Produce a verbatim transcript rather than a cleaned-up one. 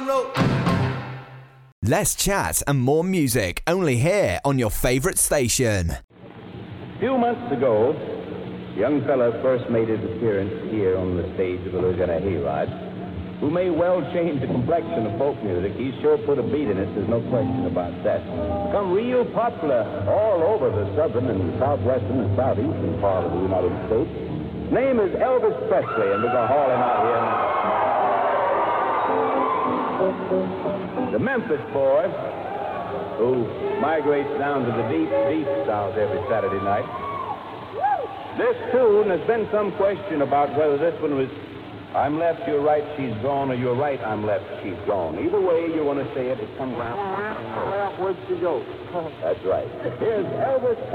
roll. Less chat and more music, only here on your favourite station. A few months ago, a young fellow first made his appearance here on the stage of the Louisiana Hayride, who may well change the complexion of folk music. He sure put a beat in it, there's no question about that. Become real popular all over the southern and southwestern and southeastern part of the United States. His name is Elvis Presley, and we're going to haul him out here now. The Memphis boy, who migrates down to the deep, deep south every Saturday night. This tune, there's been some question about whether this one was I'm left, you're right, she's gone, or you're right, I'm left, she's gone. Either way you want to say it, it comes out. Well, where'd she go? That's right. Here's Elvis